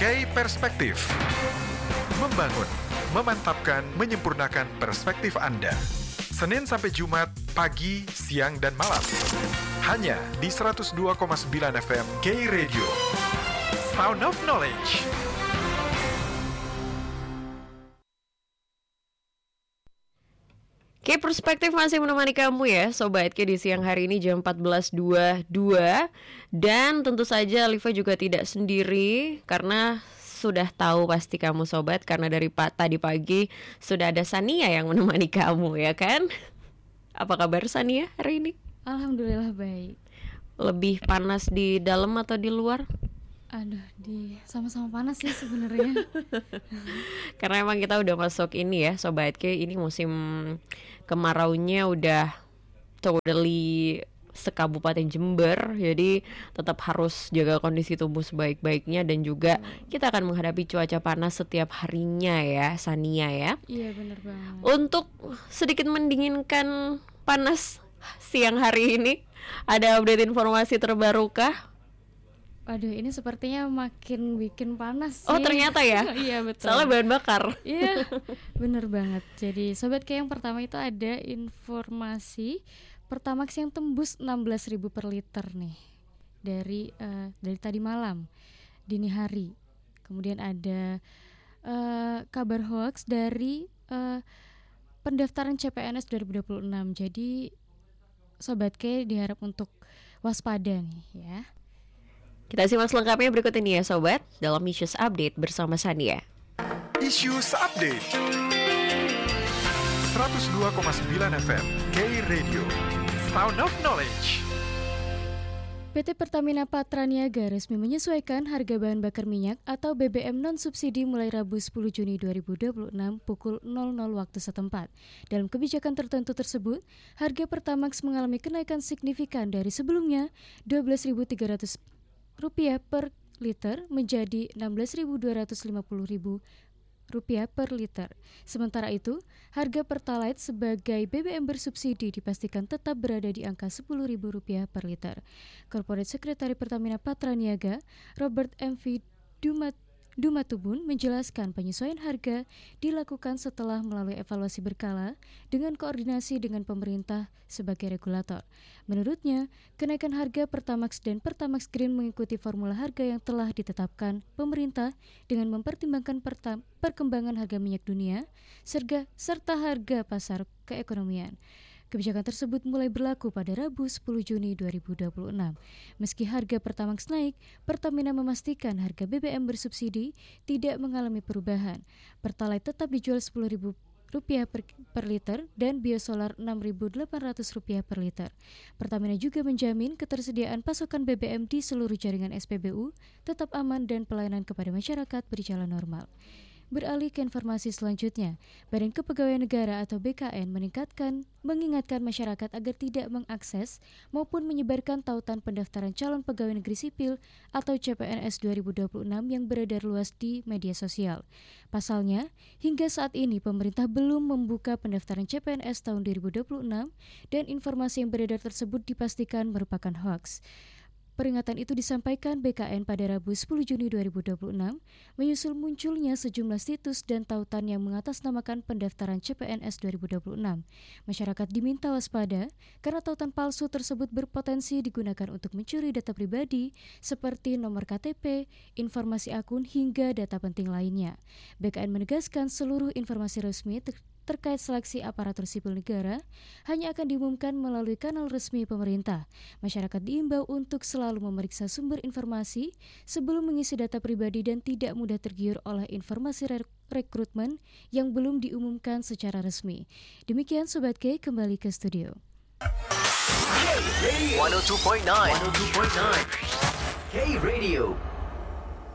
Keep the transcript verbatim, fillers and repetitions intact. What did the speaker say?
K Perspektif. Membangun, memantapkan, menyempurnakan perspektif Anda. Senin sampai Jumat, pagi, siang, dan malam. Hanya di seratus dua koma sembilan F M K Radio. Sound of Knowledge. K Perspektif masih menemani kamu ya Sobat K di siang hari ini jam empat belas dua puluh dua. Dan tentu saja Alifa juga tidak sendiri, karena sudah tahu pasti kamu Sobat, karena dari pa- tadi pagi sudah ada Sania yang menemani kamu ya kan. Apa kabar Sania hari ini? Alhamdulillah baik. Lebih panas di dalam atau di luar? Aduh, di sama-sama panas sih sebenarnya. Karena emang kita udah masuk ini ya Sobat K, ini musim kemaraunya udah totally sekabupaten Jember. Jadi tetap harus jaga kondisi tubuh sebaik-baiknya. Dan juga kita akan menghadapi cuaca panas setiap harinya ya Sania ya. Iya benar banget. Untuk sedikit mendinginkan panas siang hari ini, ada update informasi terbaru kah? Aduh, ini sepertinya makin bikin panas sih. Oh ternyata ya. Iya betul. Soalnya bahan bakar. Iya, bener banget. Jadi Sobat K, yang pertama itu ada informasi Pertamax yang tembus enam belas ribu per liter nih dari uh, dari tadi malam dini hari. Kemudian ada uh, kabar hoax dari uh, pendaftaran C P N S dua ribu dua puluh enam. Jadi Sobat K diharap untuk waspada nih ya. Kita simak selengkapnya berikut ini ya Sobat, dalam Issues Update bersama Sania. Issues Update seratus dua koma sembilan F M K Radio. Sound of Knowledge. P T Pertamina Patraniaga resmi menyesuaikan harga bahan bakar minyak atau B B M non-subsidi mulai Rabu sepuluh Juni dua ribu dua puluh enam pukul nol nol waktu setempat. Dalam kebijakan tertentu tersebut, harga Pertamax mengalami kenaikan signifikan dari sebelumnya dua belas ribu tiga ratus rupiah per liter menjadi enam belas ribu dua ratus lima puluh rupiah per liter. Sementara itu, harga Pertalite sebagai B B M bersubsidi dipastikan tetap berada di angka sepuluh ribu rupiah per liter. Corporate Secretary Pertamina Patraniaga, Robert M V Dumat Dumatubun menjelaskan penyesuaian harga dilakukan setelah melalui evaluasi berkala dengan koordinasi dengan pemerintah sebagai regulator. Menurutnya, kenaikan harga Pertamax dan Pertamax Green mengikuti formula harga yang telah ditetapkan pemerintah dengan mempertimbangkan perta- perkembangan harga minyak dunia serga, serta harga pasar keekonomian. Kebijakan tersebut mulai berlaku pada Rabu sepuluh Juni dua ribu dua puluh enam. Meski harga Pertamax naik, Pertamina memastikan harga B B M bersubsidi tidak mengalami perubahan. Pertalite tetap dijual sepuluh ribu rupiah per, per liter dan biosolar enam ribu delapan ratus rupiah per liter. Pertamina juga menjamin ketersediaan pasokan B B M di seluruh jaringan S P B U tetap aman dan pelayanan kepada masyarakat berjalan normal. Beralih ke informasi selanjutnya, Badan Kepegawaian Negara atau B K N meningkatkan, mengingatkan masyarakat agar tidak mengakses maupun menyebarkan tautan pendaftaran calon pegawai negeri sipil atau C P N S dua ribu dua puluh enam yang beredar luas di media sosial. Pasalnya, hingga saat ini pemerintah belum membuka pendaftaran C P N S tahun dua ribu dua puluh enam dan informasi yang beredar tersebut dipastikan merupakan hoaks. Peringatan itu disampaikan B K N pada Rabu sepuluh Juni dua ribu dua puluh enam, menyusul munculnya sejumlah situs dan tautan yang mengatasnamakan pendaftaran C P N S dua ribu dua puluh enam. Masyarakat diminta waspada karena tautan palsu tersebut berpotensi digunakan untuk mencuri data pribadi seperti nomor K T P, informasi akun, hingga data penting lainnya. B K N menegaskan seluruh informasi resmi ter- terkait seleksi aparatur sipil negara hanya akan diumumkan melalui kanal resmi pemerintah. Masyarakat diimbau untuk selalu memeriksa sumber informasi sebelum mengisi data pribadi dan tidak mudah tergiur oleh informasi re- rekrutmen yang belum diumumkan secara resmi. Demikian Sobat K, kembali ke studio. seratus dua koma sembilan K Radio.